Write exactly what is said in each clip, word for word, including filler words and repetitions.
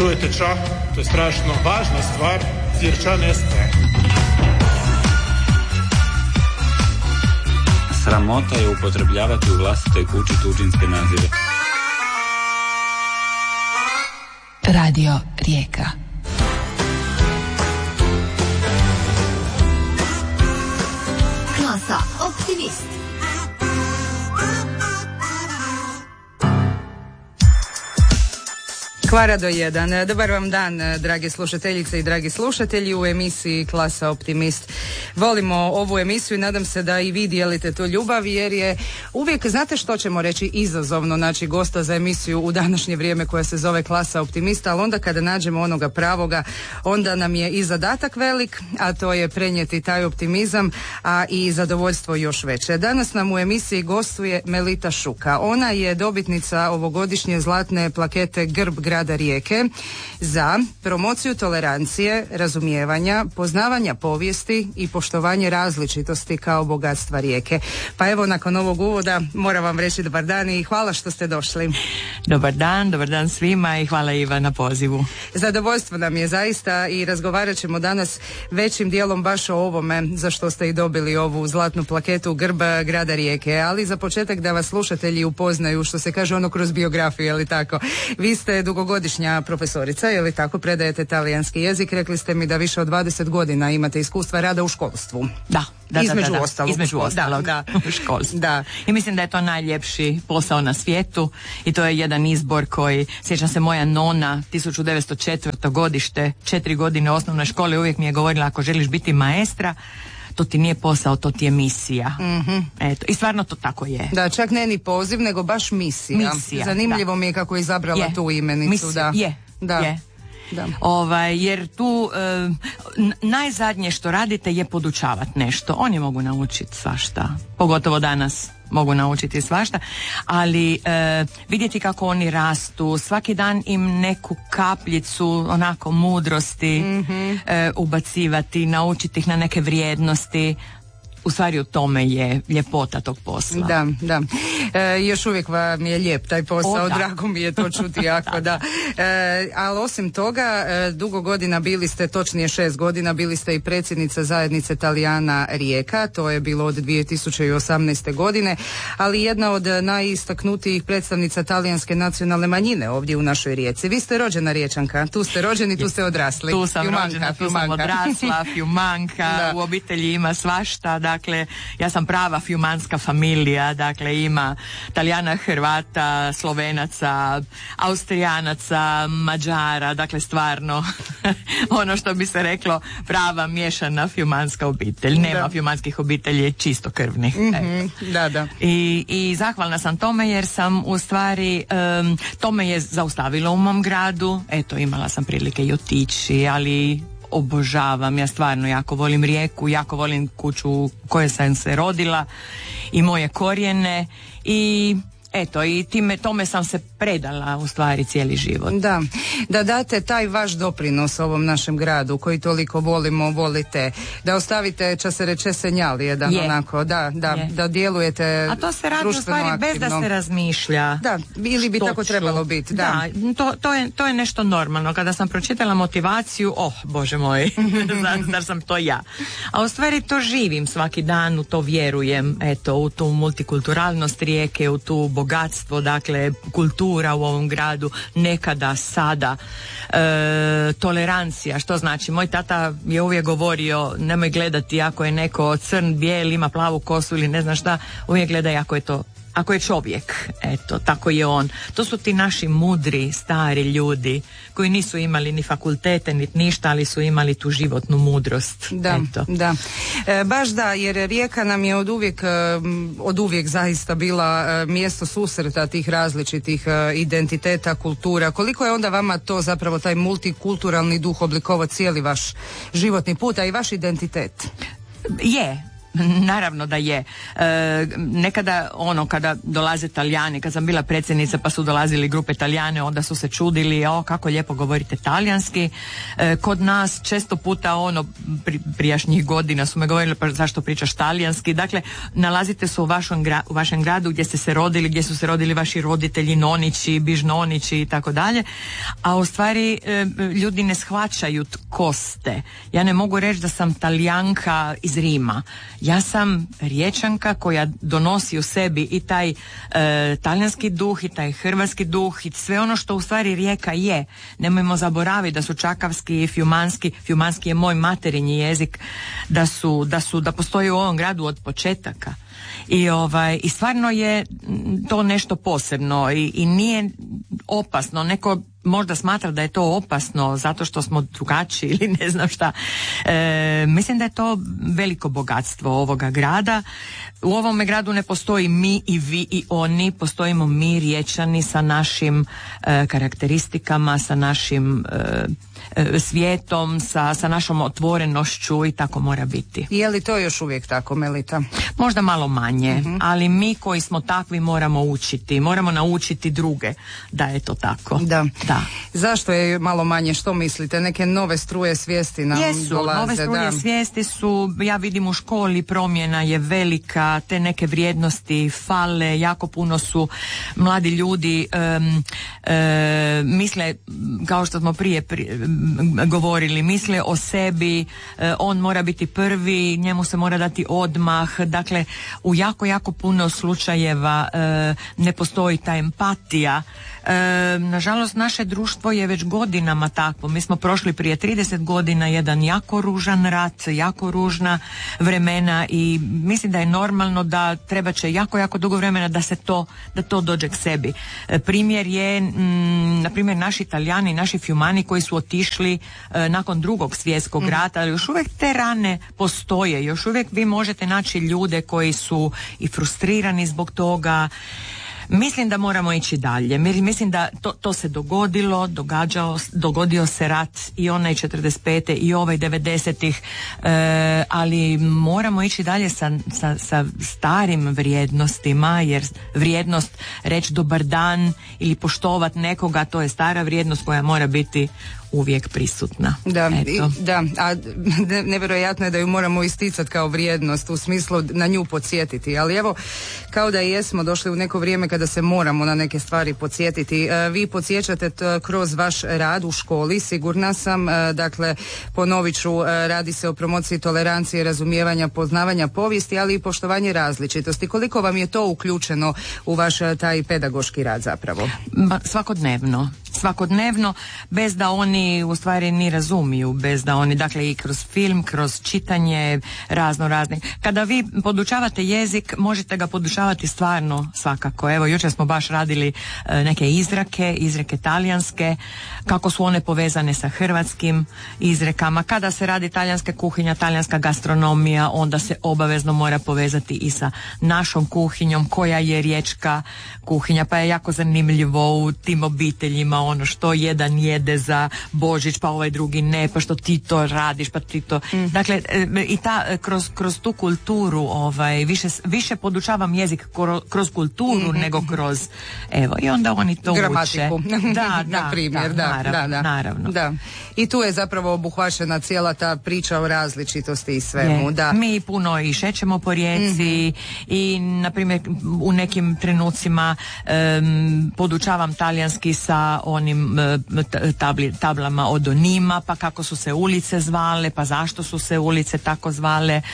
čujete ča, to je strašno važna stvar, jer ča nestaje. Sramota je upotrebljavati u vlastitoj kući tuđinske nazive. Radio Rijeka. Klasa Optimist. Kvara do jedan. Dobar vam dan, drage slušateljice i dragi slušatelji u emisiji Klasa Optimist. Volimo ovu emisiju i nadam se da i vi dijelite tu ljubav, jer je uvijek, znate što ćemo reći, izazovno naći gosta za emisiju u današnje vrijeme koja se zove Klasa Optimista, ali onda kada nađemo onoga pravoga, onda nam je i zadatak velik, a to je prenijeti taj optimizam, a i zadovoljstvo još veće. Danas nam u emisiji gostuje Melita Šuka. Ona je dobitnica ovogodišnje zlatne plakete Grb grada Rijeke za promociju tolerancije, razumijevanja, poznavanja povijesti i poštovanje različitosti kao bogatstva Rijeke. Pa evo, nakon ovog uvoda moram vam reći dobar dan i hvala što ste došli. Dobar dan, dobar dan svima i hvala Iva na pozivu. Zadovoljstvo nam je zaista i razgovarat ćemo danas većim dijelom baš o ovome za što ste i dobili ovu zlatnu plaketu Grb grada Rijeke, ali za početak da vas slušatelji upoznaju, što se kaže ono kroz biografiju, je li tako? Vi ste dugogodišnja profesorica, je li tako, predajete talijanski jezik, rekli ste mi da više od dvadeset godina imate iskustva rada u školstvu. Da, da, između da, da, ostalog. Između ostalog, da, u školstvu. Da. I mislim da je to najljepši posao na svijetu i to je jedan izbor koji, sjećam se, moja nona, tisuću devetsto četvrto godište, četiri godine osnovne škole, uvijek mi je govorila, ako želiš biti maestra, to ti nije posao, to ti je misija. Mm-hmm. Eto, i stvarno to tako je. Da, čak ne ni poziv, nego baš misija. Misija, zanimljivo da. mi je kako je izabrala je. tu imenicu. Misija, da. je, da. je. Da. Ovaj, jer tu e, najzadnje što radite je podučavati nešto. Oni mogu naučiti svašta, pogotovo danas mogu naučiti svašta, ali e, vidjeti kako oni rastu, svaki dan im neku kapljicu onako mudrosti mm-hmm. e, ubacivati, naučiti ih na neke vrijednosti. U stvari u tome je ljepota tog posla. Da, da. E, još uvijek vam je lijep taj posao, o, da. drago mi je to čuti jako, da. E, ali osim toga, e, dugo godina bili ste, točnije šest godina, bili ste i predsjednica zajednice Talijana Rijeka, to je bilo od dvije tisuće osamnaeste godine, ali jedna od najistaknutijih predstavnica talijanske nacionalne manjine ovdje u našoj Rijeci. Vi ste rođena Riječanka, tu ste rođeni, tu ste odrasli. Tu sam Fiumanka, rođena, tu Fiumanka. sam odrasla, Fiumanka, u obitelji ima svašta, dakle, ja sam prava fiumanska familija, dakle, ima Talijana, Hrvata, Slovenaca, Austrijanaca, Mađara, dakle, stvarno, ono što bi se reklo, prava miješana fiumanska obitelj. Nema da. Fiumanskih obitelji čistokrvnih. Mm-hmm. Da, da. I, I zahvalna sam tome jer sam u stvari, um, to me je zaustavilo u mom gradu, eto, imala sam prilike i otići, ali obožavam, ja stvarno jako volim Rijeku, jako volim kuću u kojoj sam se rodila i moje korijene i eto, i time, tome sam se predala u stvari cijeli život. Da, da date taj vaš doprinos ovom našem gradu koji toliko volimo, volite, da ostavite, ča se reče, senjal jedan je. onako, da, da, je. da djelujete. A to se radi u stvari aktivno. Bez da se razmišlja. Da, ili bi što tako trebalo biti. Da, da to, to, je, to je nešto normalno. Kada sam pročitala motivaciju, oh, Bože moj, zar sam to ja. A u stvari to živim svaki dan, u to vjerujem, eto, u tu multikulturalnost Rijeke, u tu bogatstvo, dakle, kultura u ovom gradu, nekada, sada, e, tolerancija, što znači, moj tata je uvijek govorio, nemoj gledati ako je neko crn, bijel, ima plavu kosu ili ne znam šta, uvijek gledaj ako je to, ako je čovjek, eto, tako je on. To su ti naši mudri, stari ljudi koji nisu imali ni fakultete, ni ništa, ali su imali tu životnu mudrost. Da, eto. da. E, baš da, jer Rijeka nam je od uvijek, od uvijek zaista bila mjesto susreta tih različitih identiteta, kultura. Koliko je onda vama to zapravo, taj multikulturalni duh oblikovao cijeli vaš životni put, a i vaš identitet? Je. naravno da je. E, nekada ono kada dolaze Talijani, kad sam bila predsjednica pa su dolazili grupe Talijane, onda su se čudili, o kako lijepo govorite talijanski. E, kod nas često puta ono pri, prijašnjih godina su me govorili pa zašto pričaš talijanski. Dakle, nalazite se u vašem, gra, u vašem gradu gdje ste se rodili, gdje su se rodili vaši roditelji, nonići, bižnonići i tako dalje, a u stvari e, ljudi ne shvaćaju tko ste. Ja ne mogu reći da sam Talijanka iz Rima. Ja sam Riječanka koja donosi u sebi i taj e, talijanski duh i taj hrvatski duh i sve ono što u stvari Rijeka je. Nemojmo zaboraviti da su čakavski i fjumanski, fjumanski je moj materinji jezik, da su, da su, da postoji u ovom gradu od početaka. I, ovaj, i stvarno je to nešto posebno i, i nije opasno. Neko možda smatra da je to opasno zato što smo drugačiji ili ne znam šta. E, mislim da je to veliko bogatstvo ovoga grada. U ovome gradu ne postoji mi i vi i oni, postojimo mi Riječani sa našim e, karakteristikama, sa našim e, e, svijetom, sa, sa našom otvorenošću i tako mora biti. Je li to još uvijek tako, Melita? Možda malo manje, uh-huh. ali mi koji smo takvi moramo učiti, moramo naučiti druge da je to tako. Da. Da. Zašto je malo manje, što mislite? Neke nove struje svijesti nam Jesu, dolaze? nove struje da. svijesti su, ja vidim u školi promjena je velika, te neke vrijednosti fale, jako puno su mladi ljudi um, um, misle, kao što smo prije, prije um, govorili, misle o sebi, um, on mora biti prvi, njemu se mora dati odmah, dakle u jako, jako puno slučajeva um, ne postoji ta empatija. E, nažalost naše društvo je već godinama takvo. Mi smo prošli prije trideset godina jedan jako ružan rat, jako ružna vremena i mislim da je normalno da treba će jako, jako dugo vremena da se to, da to dođe k sebi. E, primjer je mm, na primjer naši Talijani, naši fjumani koji su otišli e, nakon drugog svjetskog rata, ali još uvijek te rane postoje, još uvijek vi možete naći ljude koji su i frustrirani zbog toga. Mislim da moramo ići dalje. Mislim da to, to se dogodilo, događao, dogodio se rat i onaj četrdeset pete i ovaj devedesetih, e, ali moramo ići dalje sa, sa, sa starim vrijednostima, jer vrijednost reći dobar dan ili poštovat nekoga, to je stara vrijednost koja mora biti uvijek prisutna. Da, i, da, a ne, nevjerojatno je da ju moramo isticati kao vrijednost, u smislu na nju podsjetiti, ali evo, kao da i jesmo došli u neko vrijeme kada se moramo na neke stvari podsjetiti. E, vi podsjećate t, kroz vaš rad u školi, sigurna sam, e, dakle, ponovit ću, e, radi se o promociji tolerancije, razumijevanja, poznavanja povijesti, ali i poštovanje različitosti. Koliko vam je to uključeno u vaš taj pedagoški rad zapravo? Ba, svakodnevno. Svakodnevno, bez da oni u stvari ni razumiju, bez da oni, dakle i kroz film, kroz čitanje razno razne. Kada vi podučavate jezik, možete ga podučavati stvarno svakako. Evo, jučer smo baš radili e, neke izreke, izreke talijanske, kako su one povezane sa hrvatskim izrekama. Kada se radi talijanska kuhinja, talijanska gastronomija, onda se obavezno mora povezati i sa našom kuhinjom, koja je riječka kuhinja, pa je jako zanimljivo u tim obiteljima ono što jedan jede za Božić, pa ovaj drugi ne, pa što ti to radiš, pa ti to. Mm. Dakle, i ta, kroz, kroz tu kulturu ovaj, više, više podučavam jezik kroz kulturu mm-hmm. nego kroz, evo, i onda oni to gramatiku. Uče. Da, da, na primjer, da, da, naravno, da, da. naravno. Da. I tu je zapravo obuhvaćena cijela ta priča o različitosti i svemu. Je. Da. Mi puno i šećemo po rijeci mm-hmm. i, na primjer, u nekim trenucima um, podučavam talijanski sa onim tabli, tablama od onima, pa kako su se ulice zvale, pa zašto su se ulice tako zvale.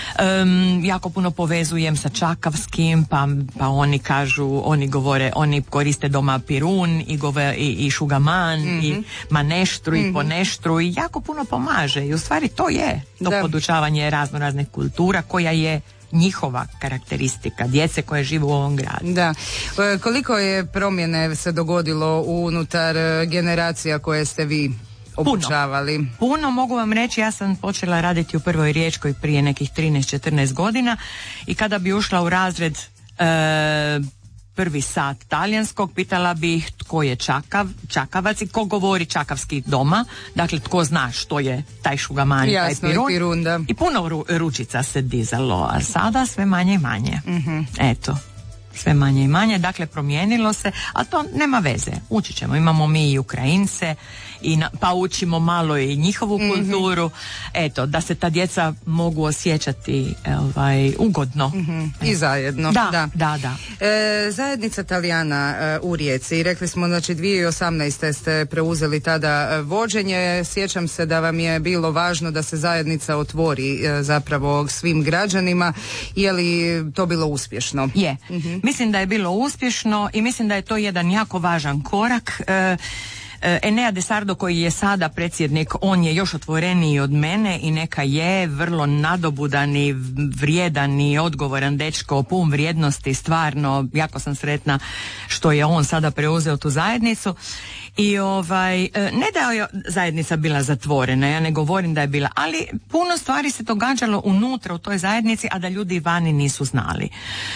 Um, jako puno povezujem sa čakavskim, pa, pa oni kažu, oni govore, oni koriste doma pirun i, gove, i, i šugaman mm-hmm. i maneštru mm-hmm. i poneštru i jako puno pomaže i u stvari to je to da. Podučavanje razno raznih kultura koja je njihova karakteristika, djece koje žive u ovom gradu. Da. E, koliko je promjene se dogodilo unutar generacija koje ste vi obučavali? Puno. Puno, mogu vam reći, ja sam počela raditi u Prvoj Riječkoj prije nekih trinaest četrnaest godina i kada bi ušla u razred e, prvi sat talijanskog, pitala bih tko je čakav, čakavac i ko govori čakavski doma, dakle tko zna što je taj šugamani, jasno, taj pirun. I, pirun, da. I puno ru, ručica se dizalo, a sada sve manje i manje. Mm-hmm. Eto. Sve manje i manje, dakle promijenilo se, a to nema veze, ući ćemo, imamo mi i Ukrajince, i na, pa učimo malo i njihovu mm-hmm. kulturu, eto, da se ta djeca mogu osjećati ovaj, ugodno. Mm-hmm. I zajedno. Da, da, da. da. E, zajednica Talijana e, u Rijeci, rekli smo, znači dvije tisuće osamnaeste ste preuzeli tada vođenje, sjećam se da vam je bilo važno da se zajednica otvori e, zapravo svim građanima, je li to bilo uspješno? Je. Mm-hmm. Mislim da je bilo uspješno i mislim da je to jedan jako važan korak. E, Enea de Sardo koji je sada predsjednik, on je još otvoreniji od mene i neka je vrlo nadobudan i vrijedan i odgovoran dečko, pun vrijednosti, stvarno jako sam sretna što je on sada preuzeo tu zajednicu. I ovaj, ne da je zajednica bila zatvorena, ja ne govorim da je bila, ali puno stvari se događalo unutra u toj zajednici, a da ljudi vani nisu znali.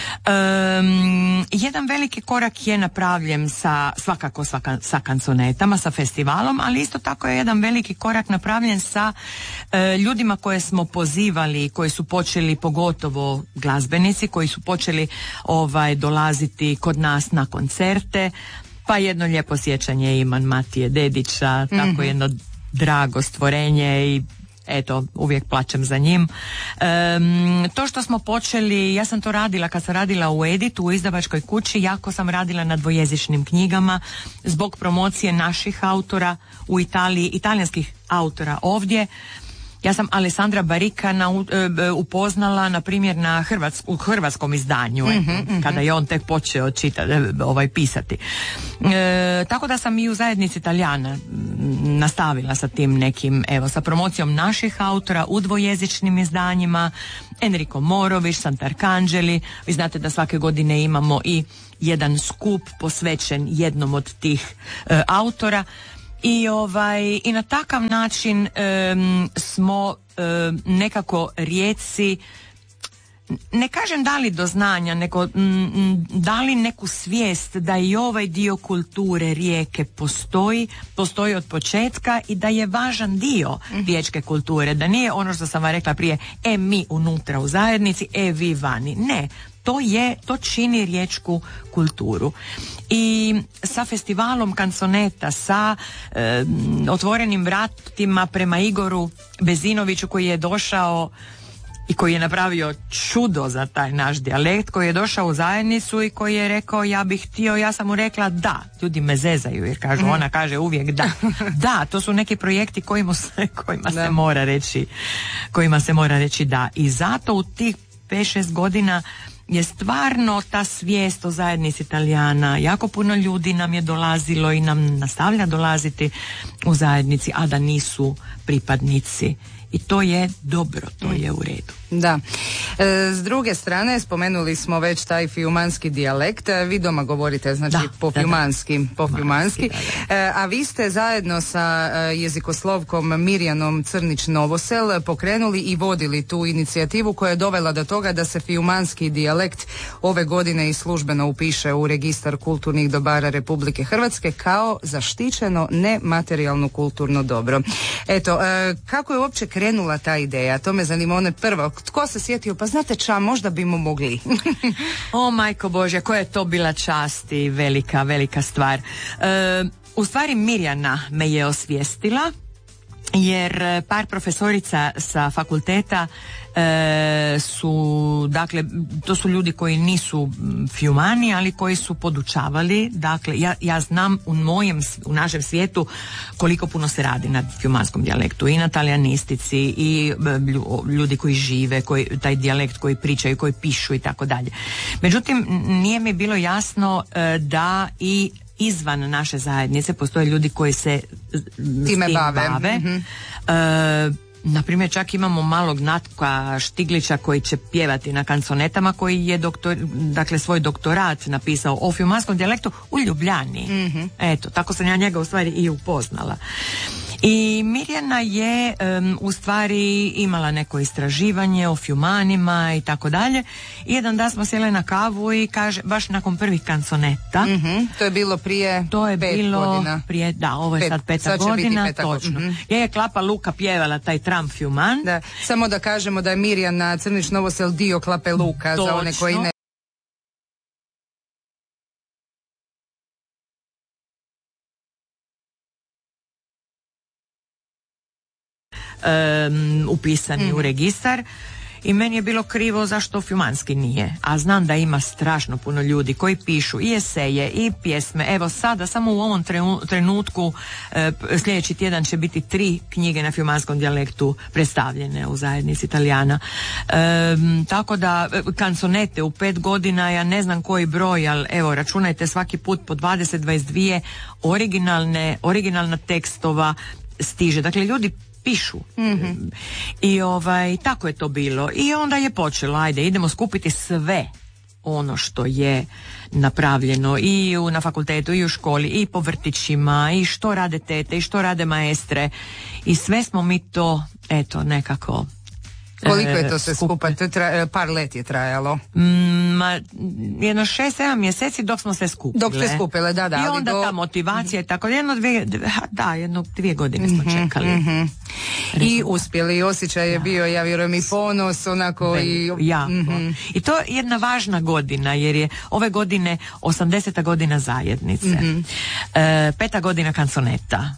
Um, jedan veliki korak je napravljen sa, svakako sa, sa kanzonetama, sa festivalom, ali isto tako je jedan veliki korak napravljen sa uh, ljudima koje smo pozivali, koji su počeli, pogotovo glazbenici, koji su počeli ovaj, dolaziti kod nas na koncerte. Pa jedno lijepo sjećanje imam Matije Dedića, tako mm-hmm. jedno drago stvorenje i eto, uvijek plačem za njim. Um, to što smo počeli, ja sam to radila kad sam radila u Editu, u izdavačkoj kući, jako sam radila na dvojezičnim knjigama zbog promocije naših autora u Italiji, italijanskih autora ovdje. Ja sam Alessandra Baricana upoznala, na primjer, na Hrvats, u hrvatskom izdanju, mm-hmm, mm-hmm. kada je on tek počeo čitati, ovaj, pisati. E, tako da sam i u zajednici Talijana nastavila sa tim nekim, evo, sa promocijom naših autora u dvojezičnim izdanjima, Enrico Morović, Sant'Arcangeli. Vi znate da svake godine imamo i jedan skup posvećen jednom od tih e, autora. I ovaj i na takav način um, smo um, nekako Rijeci, ne kažem dali do znanja, nego m, dali neku svijest da i ovaj dio kulture Rijeke postoji, postoji od početka i da je važan dio riječke kulture, da nije ono što sam vam rekla prije, e mi unutra u zajednici, e vi vani. Ne, to je, to čini riječku kulturu. I sa festivalom kanzoneta, sa e, otvorenim vratima prema Igoru Bezinoviću koji je došao i koji je napravio čudo za taj naš dijalekt, koji je došao u zajednicu i koji je rekao ja bih htio, ja sam mu rekla da, ljudi me zezaju jer kažu, mm. ona kaže uvijek da. Da, to su neki projekti kojima se, kojima se mora reći, kojima se mora reći da. I zato u tih pet šest godina je stvarno ta svijest o zajednici Talijana, jako puno ljudi nam je dolazilo i nam nastavlja dolaziti u zajednici, a da nisu pripadnici. I to je dobro, to je u redu. Da. E, s druge strane, spomenuli smo već taj fiumanski dijalekt. Vi doma govorite, znači, da, po fiumanski. Po fiumanski. E, a vi ste zajedno sa jezikoslovkom Mirjanom Crnić-Novosel pokrenuli i vodili tu inicijativu koja je dovela do toga da se fiumanski dijalekt ove godine i službeno upiše u registar kulturnih dobara Republike Hrvatske kao zaštićeno nematerijalno kulturno dobro. Eto, e, kako je uopće krenula ta ideja? To me zanima, one prvo. Tko se sjetio, pa znate ča, možda bimo mogli. O majko Božja, koja je to bila čast i velika, velika stvar. E, u stvari Mirjana me je osvijestila, jer par profesorica sa fakulteta e, su, dakle, to su ljudi koji nisu fiumani, ali koji su podučavali, dakle, ja, ja znam u mojem, u našem svijetu koliko puno se radi na fiumanskom dijalektu, i na talijanistici, i ljudi koji žive, koji, taj dijalekt koji pričaju, koji pišu i tako dalje. Međutim, nije mi bilo jasno e, da i izvan naše zajednice postoje ljudi koji se time s tim bave. bave. Mm-hmm. E, na primjer, čak imamo malog Natka Štiglića koji će pjevati na kanzonetama, koji je doktor, dakle svoj doktorat napisao o fiumanskom dijalektu u Ljubljani. Mm-hmm. Eto, tako sam ja njega u stvari i upoznala. I Mirjana je um, u stvari imala neko istraživanje o Fjumanima i tako dalje. I jedan dan smo sjeli na kavu i kaže, baš nakon prvih kansoneta. Mm-hmm. To je bilo prije To je pet bilo godina. prije, da, ovo je Pet. sad peta Sad će biti godina, peta točno. godina. Mm-hmm. Je je Klapa Luka pjevala taj Tram Fjuman. Da, samo da kažemo da je Mirjana Crnić Novosel dio Klape Luka, Točno. za one koji ne. Um, upisani mm. u registar i meni je bilo krivo zašto Fjumanski nije, a znam da ima strašno puno ljudi koji pišu i eseje i pjesme. Evo sada samo u ovom trenutku e, sljedeći tjedan će biti tri knjige na fjumanskom dijalektu predstavljene u zajednici Italijana. E, tako da kansonete u pet godina, ja ne znam koji broj, ali evo računajte svaki put po dvadeset do dvadeset dvije originalne, originalna tekstova stiže. Dakle, ljudi pišu. Mm-hmm. I ovaj, tako je to bilo. I onda je počelo, ajde, idemo skupiti sve ono što je napravljeno i u, na fakultetu i u školi i po vrtićima i što rade tete i što rade maestre i sve smo mi to, eto, nekako Koliko je to sve skupa? To je tra, par let je trajalo? Ma, jedno šest, sedam mjeseci dok smo sve skupile. Dok ste skupile, da, da. I onda do... ta motivacija, mm-hmm. tako jedno dvije, da, jedno dvije godine smo mm-hmm, čekali. Mm-hmm. I uspjeli, i osjećaj je ja. bio, ja vjerujem, i ponos, onako Be, i... Jako. Mm-hmm. I to je jedna važna godina, jer je ove godine osamdeseta godina zajednice. Mm-hmm. E, peta godina kansoneta.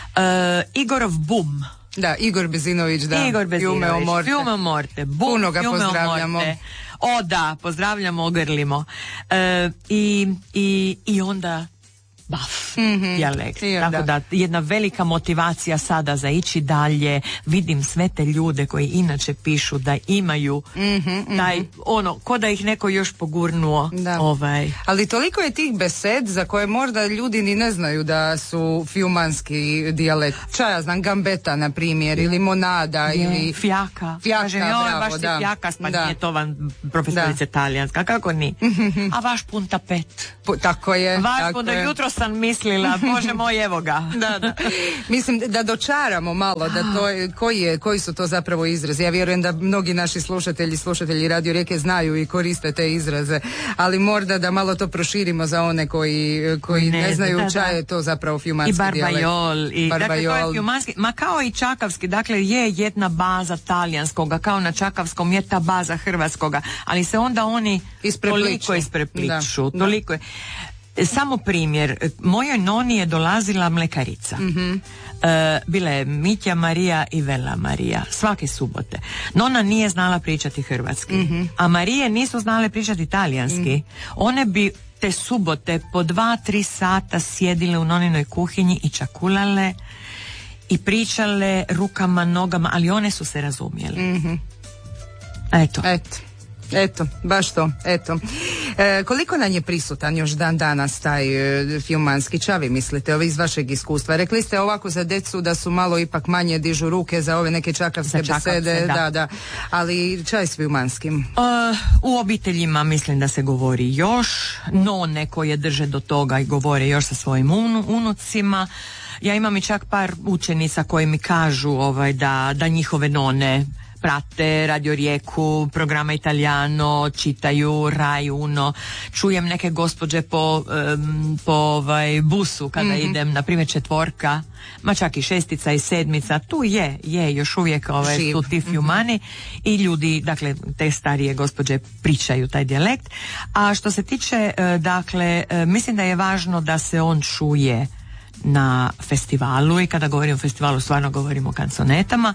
E, Igorov bum. Da, Igor Bezinović, da. Igor Bezinović, Fiume o Morte. Fiume o Morte. Bum, Puno ga Fiume pozdravljamo. O, o da, pozdravljamo, ogrlimo. E, i, i, I onda baf, mm-hmm. dijalekt. I Tako da jedna velika motivacija sada za ići dalje. Vidim sve te ljude koji inače pišu da imaju mm-hmm, taj, mm-hmm. ono, ko da ih neko još pogurnuo. Da. Ovaj. Ali toliko je tih besed za koje možda ljudi ni ne znaju da su fjumanski dijalekt. Ča ja znam, gambeta, na primjer, ili monada, je. ili... Fjaka. Fjaka, Kažem, bravo, joj, baš da. si fjaka, pa da. nije to van profesorice talijanska, kako ni? A vaš puntapet. P- tako je. Vaš tako puntapet, je. jutro sam mislila, Bože moj, evo ga. Da, da. Mislim da dočaramo malo da to je, koji, je, koji su to zapravo izrazi. Ja vjerujem da mnogi naši slušatelji, slušatelji Radio Rijeke znaju i koriste te izraze, ali možda da malo to proširimo za one koji, koji ne, ne znaju da, ča je to zapravo fjumanski dijalekt. I barbajol. I, barbajol. Dakle, to je fjumanski, ma kao i čakavski, dakle je jedna baza talijanskoga, kao na čakavskom je ta baza hrvatskoga, ali se onda oni toliko isprepliču. Da. Toliko je. Samo primjer, mojoj noni je dolazila mlekarica. Mm-hmm. E, bila je Mitja Marija i Vela Marija svake subote. Nona nije znala pričati hrvatski, mm-hmm. a Marije nisu znale pričati talijanski. Mm-hmm. One bi te subote po dva, tri sata sjedile u noninoj kuhinji i čakulale i pričale rukama, nogama, ali one su se razumjele. Mm-hmm. Eto. Eto. Eto, baš to, eto. E, koliko nam je prisutan još dan danas taj e, fjumanski, ča vi mislite, ovi iz vašeg iskustva? Rekli ste ovako za decu da su malo ipak manje dižu ruke za ove neke čakavske besede, da. da, da, ali ča je s fjumanskim? Uh, u obiteljima mislim da se govori još, none koje drže do toga i govore još sa svojim unu, unucima. Ja imam i čak par učenica koji mi kažu ovaj, da, da njihove none prate Radio Rijeku, programa Italijano, čitaju Rai Uno, čujem neke gospođe po, um, po ovaj, busu kada mm-hmm. idem, na primjer četvorka, ma čak i šestica i sedmica, tu je, je još uvijek ovaj, su ti fjumani mm-hmm. i ljudi, dakle, te starije gospođe pričaju taj dijalekt. A što se tiče, dakle, mislim da je važno da se on čuje na festivalu i kada govorim o festivalu stvarno govorim o kansonetama.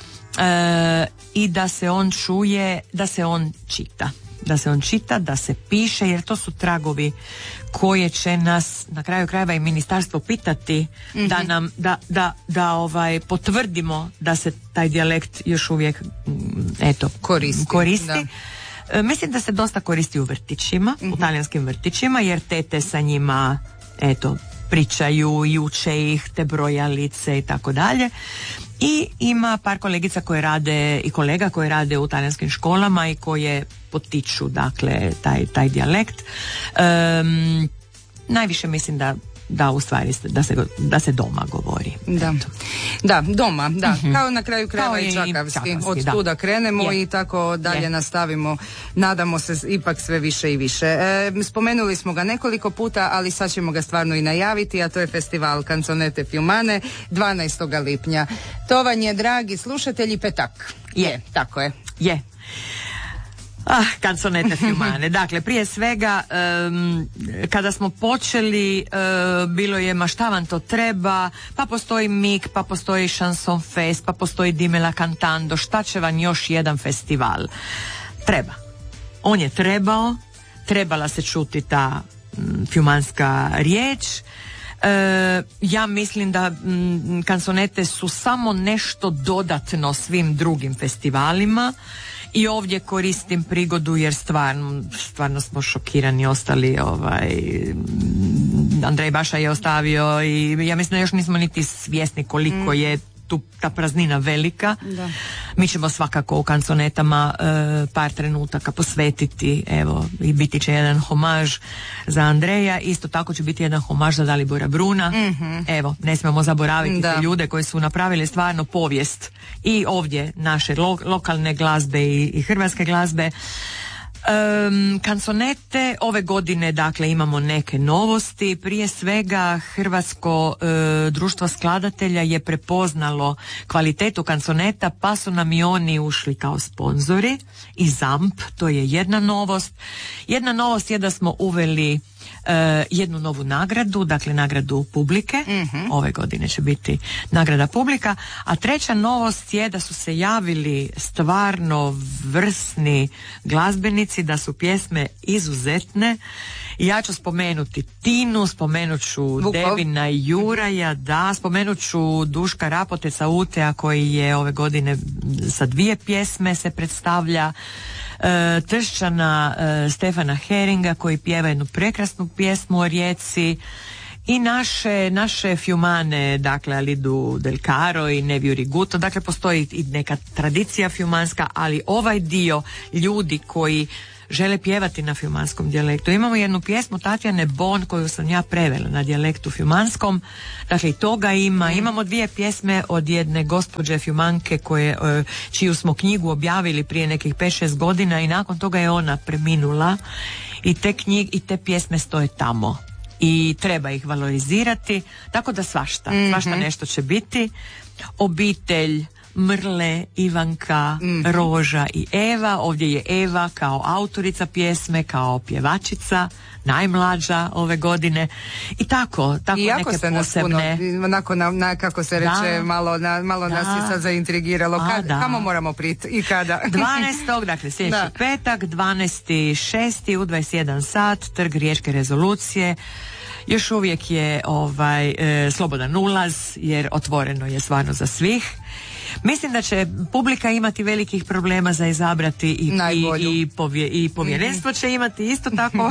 E, i da se on čuje, da se on čita da se on čita, da se piše, jer to su tragovi koje će nas na kraju krajeva i ministarstvo pitati mm-hmm. da nam da, da, da ovaj potvrdimo da se taj dijalekt još uvijek eto koristi, koristi. Da. E, mislim da se dosta koristi u vrtićima, mm-hmm. u talijanskim vrtićima, jer tete sa njima eto pričaju i uče ih te brojalice i tako dalje. I ima par kolegica koje rade i kolega koje rade u talijanskim školama i koje potiču dakle taj, taj dijalekt. Um, najviše mislim da da u stvari da se, da se doma govori. Da, da doma, da. Mm-hmm. Kao na kraju krajeva i čakavski. čakavski. Od tuda krenemo je. I tako dalje je. Nastavimo. Nadamo se ipak sve više i više. E, spomenuli smo ga nekoliko puta, ali sad ćemo ga stvarno i najaviti, a to je festival Canzonette Fiumane dvanaestog lipnja. To vam je, dragi slušatelji, petak. Je, je tako je. Je. Ah, Canzonette Fiumane. Dakle, prije svega, um, kada smo počeli, uh, bilo je ma šta vam to treba, pa postoji Mik, pa postoji Chanson Fest, pa postoji Dimela Cantando, šta će vam još jedan festival? Treba. On je trebao, trebala se čuti ta mm, fiumanska riječ. E, ja mislim da mm, Canzonette su samo nešto dodatno svim drugim festivalima. I ovdje koristim prigodu jer stvarno, stvarno smo šokirani ostali. Ovaj, Andrej Baša je ostavio i ja mislim da još nismo niti svjesni koliko mm. je tu ta praznina velika. Da. Mi ćemo svakako u Canzonetama e, par trenutaka posvetiti, evo, i biti će jedan homaž za Andreja, isto tako će biti jedan homaž za Dalibora Bruna. Mm-hmm. Evo, ne smijemo zaboraviti da. te ljude koji su napravili stvarno povijest i ovdje naše lo, lokalne glazbe i, i hrvatske glazbe. Um, Canzonette ove godine, dakle, imamo neke novosti. Prije svega Hrvatsko uh, društvo skladatelja je prepoznalo kvalitetu Canzonetta, pa su nam i oni ušli kao sponzori i ZAMP, to je jedna novost. Jedna novost je da smo uveli Uh, jednu novu nagradu, dakle nagradu publike. Mm-hmm. Ove godine će biti nagrada publika, a treća novost je da su se javili stvarno vrsni glazbenici, da su pjesme izuzetne. Ja ću spomenuti Tinu, spomenut ću Vukov. Devina i Juraja, da, spomenut ću Duška Rapoteca Utea koji je ove godine sa dvije pjesme se predstavlja. E, Tršćana e, Stefana Heringa koji pjeva jednu prekrasnu pjesmu o rijeci i naše, naše fiumane, dakle Alidu Del Caro i Nevio Riguto, dakle postoji i neka tradicija fiumanska, ali ovaj dio ljudi koji žele pjevati na fiumanskom dijalektu. Imamo jednu pjesmu Tatjane Bon koju sam ja prevela na dijalektu fiumanskom, dakle i toga ima. Imamo dvije pjesme od jedne gospođe fiumanke koje, čiju smo knjigu objavili prije nekih pet šest godina i nakon toga je ona preminula i te knjige i te pjesme stoje tamo i treba ih valorizirati, tako da svašta, mm-hmm. svašta nešto će biti. Obitelj Mrle, Ivanka, mm. Roža i Eva. Ovdje je Eva kao autorica pjesme, kao pjevačica, najmlađa ove godine. I tako, tako Iako neke se posebne... Puno, onako na, na, kako se reče, da, malo, na, malo da, nas je sad zaintrigiralo. A, Kad, da. Kamo moramo priti i kada? dvanaestog dakle sljedeći petak, dvanaesti šesti u dvadeset jedan sat, Trg Riječke rezolucije. Još uvijek je ovaj e, slobodan ulaz jer otvoreno je stvarno za svih. Mislim da će publika imati velikih problema za izabrati i, i, i, povje, i povjerenstvo će imati isto tako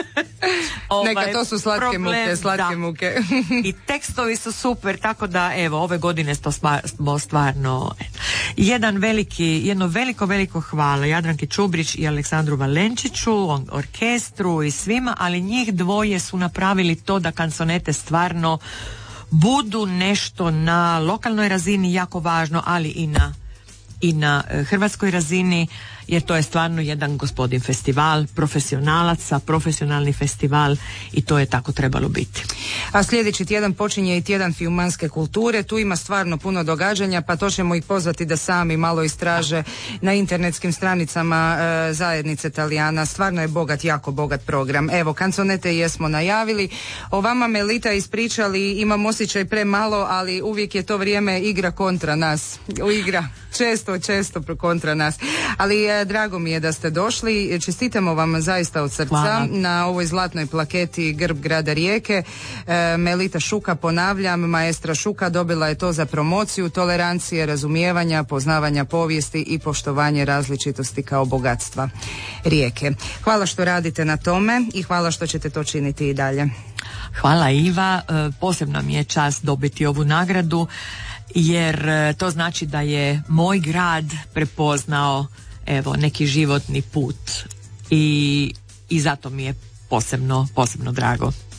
ovaj, neka to su slatke problem, muke, slatke da. muke. I tekstovi su super, tako da evo ove godine smo stvarno jedan veliki, jedno veliko veliko hvala Jadranki Čubrić i Aleksandru Valenčiću, orkestru i svima, ali njih dvoje su napravili to da Canzonette stvarno budu nešto na lokalnoj razini jako važno, ali i na, i na e, hrvatskoj razini, jer to je stvarno jedan gospodin festival, profesionalaca, profesionalni festival i to je tako trebalo biti. A sljedeći tjedan počinje i tjedan fiumanske kulture, tu ima stvarno puno događanja, pa to ćemo ih pozvati da sami malo istraže na internetskim stranicama e, zajednice Talijana. Stvarno je bogat, jako bogat program. Evo, Canzonette jesmo najavili, o vama Melita ispričali, imam osjećaj premalo, ali uvijek je to vrijeme igra kontra nas. U igra često, često kontra nas. Ali e, drago mi je da ste došli, čestitamo vam zaista od srca. Hvala. Na ovoj zlatnoj plaketi Grb grada Rijeke. E, Melita Šuka, ponavljam, maestra Šuka dobila je to za promociju tolerancije, razumijevanja, poznavanja povijesti i poštovanje različitosti kao bogatstva Rijeke. Hvala što radite na tome i hvala što ćete to činiti i dalje. Hvala Iva, e, posebno mi je čast dobiti ovu nagradu jer e, to znači da je moj grad prepoznao evo neki životni put i, i zato mi je posebno, posebno drago.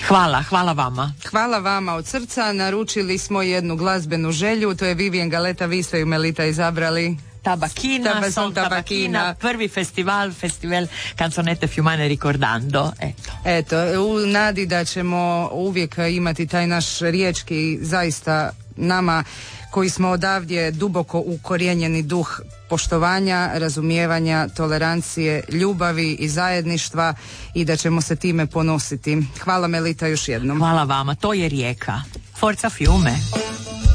Hvala, hvala vama. Hvala vama od srca. Naručili smo jednu glazbenu želju, to je Vivian Galeta, vi ste ju, Melita, izabrali. Tabakina, Taba- Son Tabakina. Tabakina, prvi festival, festival Canzonette Fiumane Ricordando. Eto. Eto, u nadi da ćemo uvijek imati taj naš riječki, zaista nama koji smo odavdje duboko ukorijenjeni duh poštovanja, razumijevanja, tolerancije, ljubavi i zajedništva i da ćemo se time ponositi. Hvala, Melita, još jednom. Hvala vama, to je Rijeka. Forza Fiume.